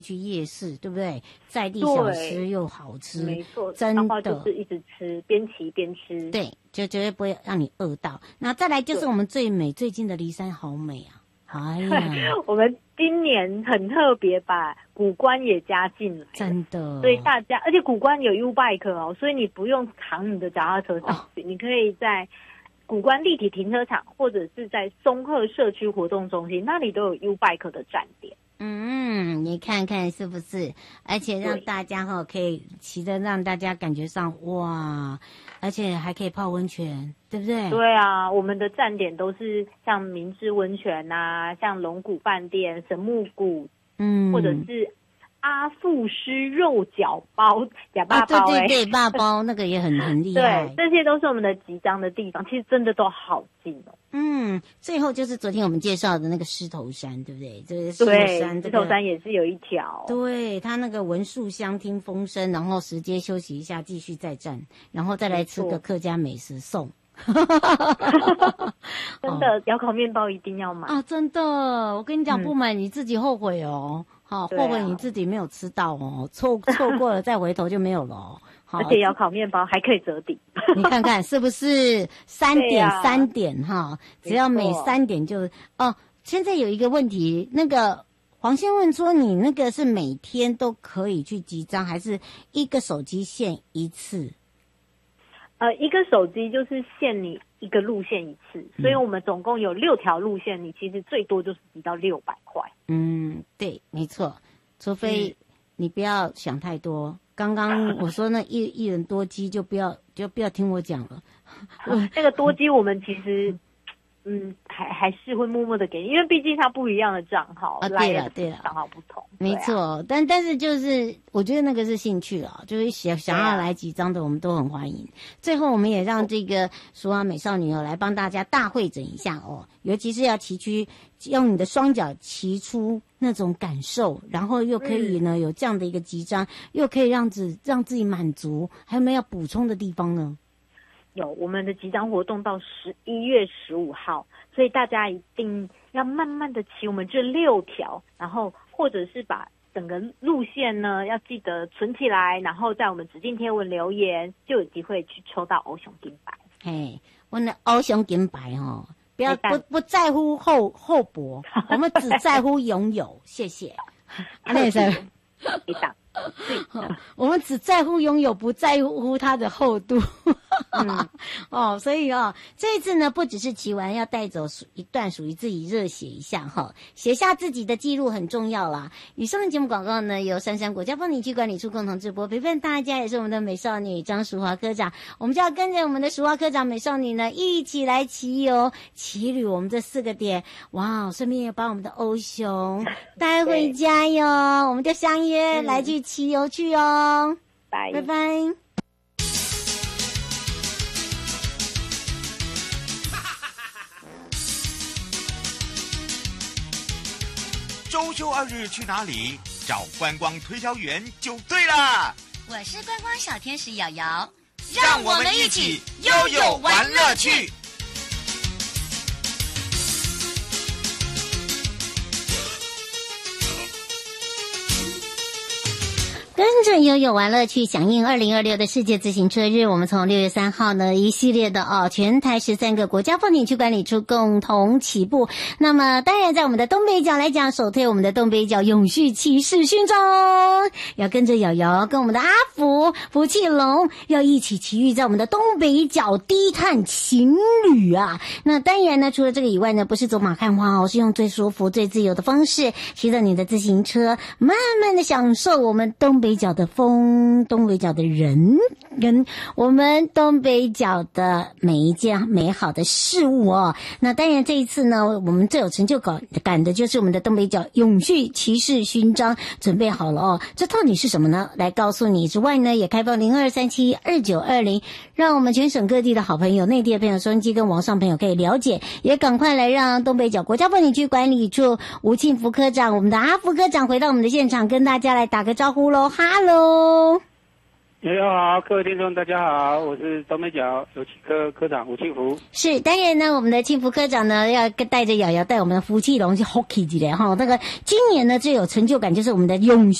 去夜市，对不对？在地小吃又好吃， 没错， 真的就是一直吃，边骑边吃， 对，就绝对不会让你饿到。那再来就是我们最近的梨山好美啊！哎呀， 我们今年很特别，把古关也加进来， 真的， 所以大家，而且古关有 U-Bike 哦，所以你不用扛你的脚踏车上去，你可以在古关立体停车场或者是在松鹤社区活动中心，那里都有 U-Bike 的站点。 你看看是不是？而且让大家可以骑得让大家感觉上哇，而且还可以泡温泉，对不对？ 对啊，我们的站点都是像明治温泉啊，像龙谷饭店、神木谷，或者是阿富师肉饺包、假爸包， 对，爸包那个也很厉害。 对，这些都是我们的集章的地方，其实真的都好近哦。 最后就是昨天我们介绍的那个狮头山，对不对？这个狮头山， 狮头山也是有一条。 对，它那个闻树香、听风声，然后直接休息一下，继续再战，然后再来吃个客家美食送。 真的，窑烤面包一定要买啊！真的，我跟你讲，不买你自己后悔哦。好，后悔你自己没有吃到哦，错过了再回头就没有了哦。 而且窑烤面包还可以折抵， 你看看是不是3点哈？只要每3点就哦。现在有一个问题，那个黄先问说，你那个是每天都可以去集章，还是一个手机限一次？ 一个手机就是限你一个路线一次，所以我们总共有6条路线，你其实最多就是集到600块。 对，没错，除非你不要想太多。刚刚我说那一人多机就不要听我讲了。 那个多机我们其实还是会默默的给你，因为毕竟它不一样的账号啊。对了，账号不同， 没错。但是就是我觉得那个是兴趣了，就是想要来集章的，我们都很欢迎。最后我们也让这个淑华美少女来帮大家大会诊一下哦，尤其是要骑去用你的双脚骑出那种感受，然后又可以呢有这样的一个集章，又可以让自己满足，还有没有要补充的地方呢？ 有，我们的集章活动到11月15号，所以大家一定要慢慢的骑我们这6条，然后或者是把整个路线呢要记得存起来，然后在我们指定贴文留言，就有机会去抽到欧熊金牌。 嘿，我的欧熊金牌哦，不在乎厚薄，我们只在乎拥有。谢谢。那是一档。 我们只在乎拥有，不在乎它的厚度。所以这一次呢，不只是骑完要带走一段属于自己热血一下写下自己的记录很重要啦。以上的节目广告呢，由杉杉国家风景区管理处共同直播，陪伴大家也是我们的美少女张淑华科长。我们就要跟着我们的淑华科长美少女呢，一起来骑游骑旅我们这4个点。哇，顺便也把我们的欧熊带回家哟。我们就相约来去骑游去哦。拜拜。 周休2日去哪里？找观光推销员就对了。 我是观光小天使瑶瑶， 让我们一起悠悠玩乐趣。 跟着悠悠玩乐趣，响应2026的世界自行车日，我们从6月3号呢一系列的全台13个国家风景区管理处共同起步。那么当然在我们的东北角来讲，首推我们的东北角永续骑士勋章，要跟着瑶瑶跟我们的阿福气龙要一起骑驭在我们的东北角低碳情侣啊。那当然呢，除了这个以外呢，不是走马看花是用最舒服最自由的方式骑着你的自行车，慢慢的享受我们东北角的风，东北角的人，跟我们东北角的每一件美好的事物哦。那当然这一次呢，我们最有成就感的就是我们的东北角永续骑士勋章准备好了哦。这到底是什么呢？来告诉你之外呢，也开放02372920，让我们全省各地的好朋友、内地的朋友、收音机跟网上朋友可以了解，也赶快来让东北角国家风景区管理处吴庆福科长，我们的阿福科长回到我们的现场，跟大家来打个招呼喽。哈喽瑶瑶好，各位听众大家好，我是东北角油漆科科长吴庆福。 是，当然呢，我们的庆福科长呢要带着瑶瑶带我们的福气龙去 hockey 一下哈。那个今年呢最有成就感就是我们的永